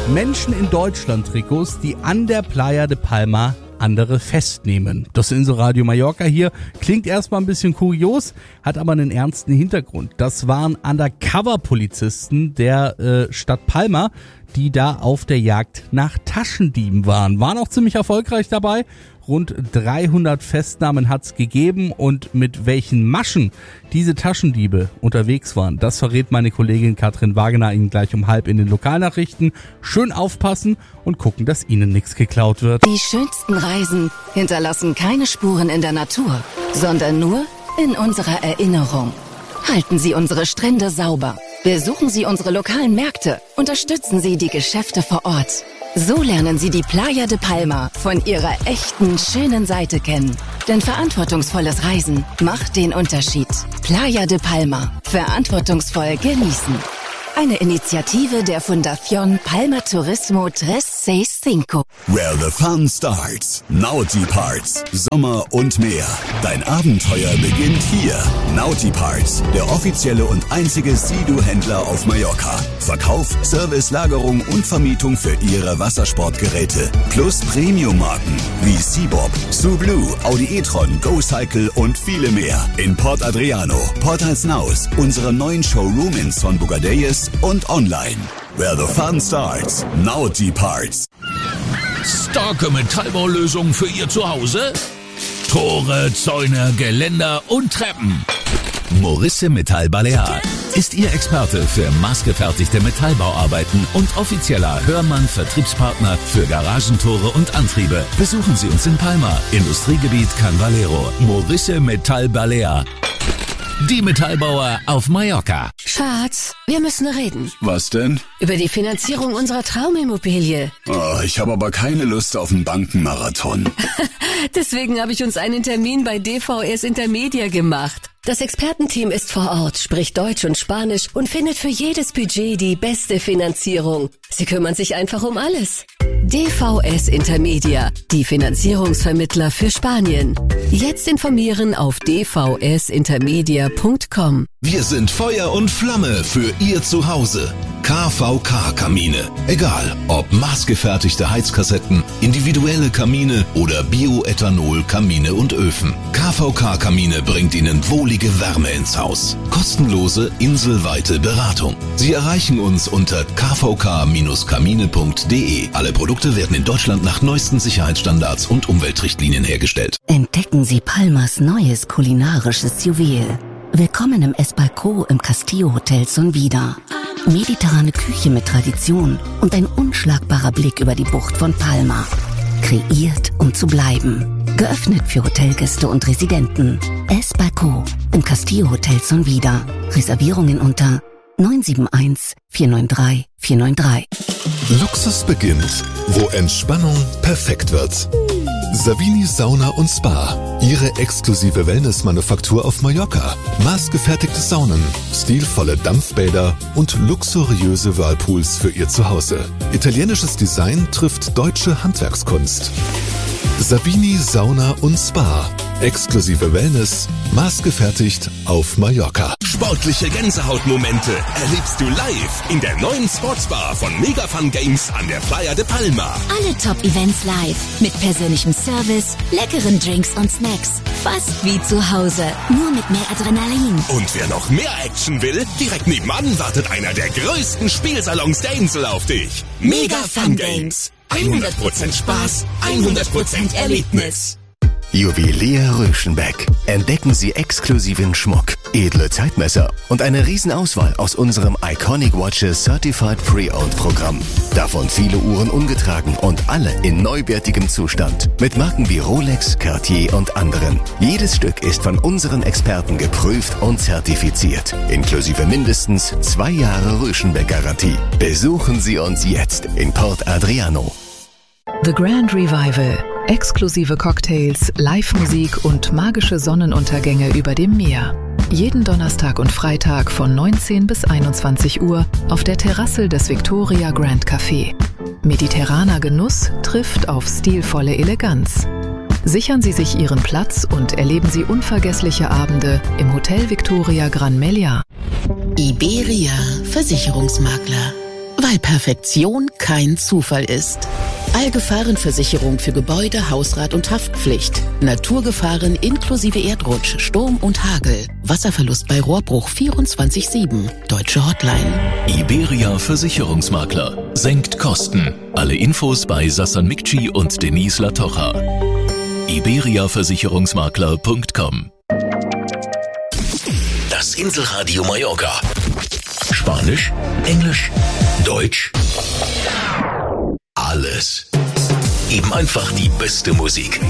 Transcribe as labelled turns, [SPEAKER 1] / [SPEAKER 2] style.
[SPEAKER 1] Menschen in Deutschland-Trikots, die an der Playa de Palma andere festnehmen. Das Inselradio Mallorca hier klingt erstmal ein bisschen kurios, hat aber einen ernsten Hintergrund. Das waren Undercover-Polizisten der Stadt Palma, die da auf der Jagd nach Taschendieben waren. Waren auch ziemlich erfolgreich dabei. Rund 300 Festnahmen hat's gegeben und mit welchen Maschen diese Taschendiebe unterwegs waren, das verrät meine Kollegin Katrin Wagener Ihnen gleich um 12:30 in den Lokalnachrichten. Schön aufpassen und gucken, dass Ihnen nichts geklaut wird.
[SPEAKER 2] Die schönsten Reisen hinterlassen keine Spuren in der Natur, sondern nur in unserer Erinnerung. Halten Sie unsere Strände sauber. Besuchen Sie unsere lokalen Märkte. Unterstützen Sie die Geschäfte vor Ort. So lernen Sie die Playa de Palma von ihrer echten, schönen Seite kennen. Denn verantwortungsvolles Reisen macht den Unterschied. Playa de Palma. Verantwortungsvoll genießen. Eine Initiative der Fundación Palma Turismo 365.
[SPEAKER 3] Where the fun starts. Naughty Parts. Sommer und Meer. Dein Abenteuer beginnt hier. Naughty Parts, der offizielle und einzige Sea-Doo-Händler auf Mallorca. Verkauf, Service, Lagerung und Vermietung für Ihre Wassersportgeräte. Plus Premium-Marken wie Seabob, Sublue, Audi e-tron, GoCycle und viele mehr. In Port Adriano, Port Alsnaus, unserem neuen Showroom in Son Bogadelles und online. Where the fun starts. Naughty Parts.
[SPEAKER 4] Starke Metallbaulösungen für Ihr Zuhause? Tore, Zäune, Geländer und Treppen. Morisse Metall Balear ist Ihr Experte für maßgefertigte Metallbauarbeiten und offizieller Hörmann-Vertriebspartner für Garagentore und Antriebe. Besuchen Sie uns in Palma, Industriegebiet Can Valero. Morisse Metall Balear. Die Metallbauer auf Mallorca.
[SPEAKER 2] Schatz, wir müssen reden.
[SPEAKER 3] Was denn?
[SPEAKER 2] Über die Finanzierung unserer Traumimmobilie.
[SPEAKER 3] Oh, ich habe aber keine Lust auf einen Bankenmarathon.
[SPEAKER 2] Deswegen habe ich uns einen Termin bei DVS Intermedia gemacht. Das Expertenteam ist vor Ort, spricht Deutsch und Spanisch und findet für jedes Budget die beste Finanzierung. Sie kümmern sich einfach um alles. DVS Intermedia, die Finanzierungsvermittler für Spanien. Jetzt informieren auf dvsintermedia.com.
[SPEAKER 5] Wir sind Feuer und Flamme für Ihr Zuhause. KVK-Kamine. Egal, ob maßgefertigte Heizkassetten, individuelle Kamine oder Bioethanol-Kamine und Öfen. KVK-Kamine bringt Ihnen wohlige Wärme ins Haus. Kostenlose inselweite Beratung. Sie erreichen uns unter kvk-kamine.de. Alle Produkte werden in Deutschland nach neuesten Sicherheitsstandards und Umweltrichtlinien hergestellt.
[SPEAKER 2] Entdecken Sie Palmas neues kulinarisches Juwel. Willkommen im Esbalco im Castillo Hotel Sonvida. Mediterrane Küche mit Tradition und ein unschlagbarer Blick über die Bucht von Palma. Kreiert, um zu bleiben. Geöffnet für Hotelgäste und Residenten. Esbalco im Castillo Hotel Sonvida. Reservierungen unter 971 493 493.
[SPEAKER 5] Luxus beginnt, wo Entspannung perfekt wird. Savini Sauna und Spa. Ihre exklusive Wellness-Manufaktur auf Mallorca. Maßgefertigte Saunen, stilvolle Dampfbäder und luxuriöse Whirlpools für Ihr Zuhause. Italienisches Design trifft deutsche Handwerkskunst. Savini Sauna und Spa. Exklusive Wellness, maßgefertigt auf Mallorca.
[SPEAKER 6] Sportliche Gänsehautmomente erlebst du live in der neuen Sportsbar von Mega Fun Games an der Playa de Palma.
[SPEAKER 7] Alle Top-Events live mit persönlichem Service, leckeren Drinks und Snacks. Fast wie zu Hause, nur mit mehr Adrenalin.
[SPEAKER 6] Und wer noch mehr Action will, direkt nebenan wartet einer der größten Spielsalons der Insel auf dich. Mega Fun Games. 100% Spaß, 100% Erlebnis.
[SPEAKER 8] Juwelier Röschenbeck. Entdecken Sie exklusiven Schmuck, edle Zeitmesser und eine Riesenauswahl aus unserem Iconic Watches Certified Pre-Owned Programm. Davon viele Uhren ungetragen und alle in neuwertigem Zustand. Mit Marken wie Rolex, Cartier und anderen. Jedes Stück ist von unseren Experten geprüft und zertifiziert. Inklusive mindestens 2 Jahre Röschenbeck-Garantie. Besuchen Sie uns jetzt in Port Adriano.
[SPEAKER 9] The Grand Revival. Exklusive Cocktails, Live-Musik und magische Sonnenuntergänge über dem Meer. Jeden Donnerstag und Freitag von 19 bis 21 Uhr auf der Terrasse des Victoria Grand Café. Mediterraner Genuss trifft auf stilvolle Eleganz. Sichern Sie sich Ihren Platz und erleben Sie unvergessliche Abende im Hotel Victoria Gran Meliá.
[SPEAKER 10] Iberia Versicherungsmakler. Weil Perfektion kein Zufall ist. Allgefahrenversicherung für Gebäude, Hausrat und Haftpflicht. Naturgefahren inklusive Erdrutsch, Sturm und Hagel. Wasserverlust bei Rohrbruch 24/7. Deutsche Hotline.
[SPEAKER 4] Iberia Versicherungsmakler. Senkt Kosten. Alle Infos bei Sassan Mikci und Denise Latocha. iberiaversicherungsmakler.com.
[SPEAKER 6] Das Inselradio Mallorca. Spanisch, Englisch, Deutsch. Alles. Eben einfach die beste Musik.